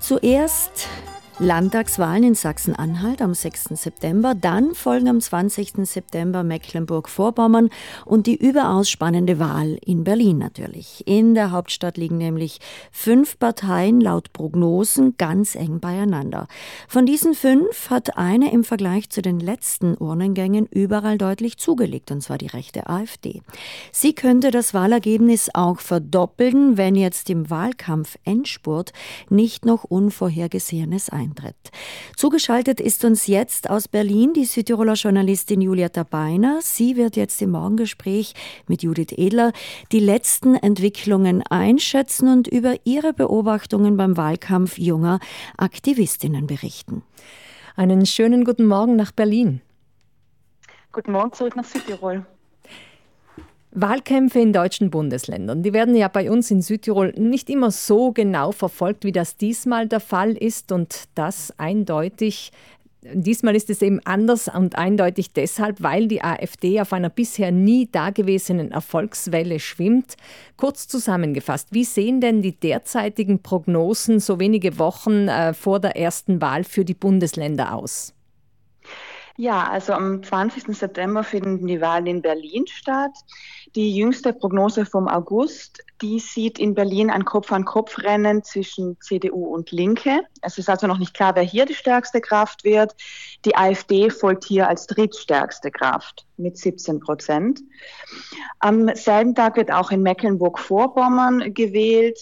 Zuerst Landtagswahlen in Sachsen-Anhalt am 6. September, dann folgen am 20. September Mecklenburg-Vorpommern und die überaus spannende Wahl in Berlin natürlich. In der Hauptstadt liegen nämlich 5 Parteien laut Prognosen ganz eng beieinander. Von diesen 5 hat eine im Vergleich zu den letzten Urnengängen überall deutlich zugelegt, und zwar die rechte AfD. Sie könnte das Wahlergebnis auch verdoppeln, wenn jetzt im Wahlkampf-Endspurt nicht noch Unvorhergesehenes eintritt. Zugeschaltet ist uns jetzt aus Berlin die Südtiroler Journalistin Julia Tabeiner. Sie wird jetzt im Morgengespräch mit Judith Edler die letzten Entwicklungen einschätzen und über ihre Beobachtungen beim Wahlkampf junger Aktivistinnen berichten. Einen schönen guten Morgen nach Berlin. Guten Morgen zurück nach Südtirol. Wahlkämpfe in deutschen Bundesländern, die werden ja bei uns in Südtirol nicht immer so genau verfolgt, wie das diesmal der Fall ist, und das eindeutig. Diesmal ist es eben anders und eindeutig deshalb, weil die AfD auf einer bisher nie dagewesenen Erfolgswelle schwimmt. Kurz zusammengefasst, wie sehen denn die derzeitigen Prognosen so wenige Wochen vor der ersten Wahl für die Bundesländer aus? Ja, also am 20. September finden die Wahlen in Berlin statt. Die jüngste Prognose vom August, die sieht in Berlin ein Kopf-an-Kopf-Rennen zwischen CDU und Linke. Es ist also noch nicht klar, wer hier die stärkste Kraft wird. Die AfD folgt hier als drittstärkste Kraft mit 17%. Am selben Tag wird auch in Mecklenburg-Vorpommern gewählt.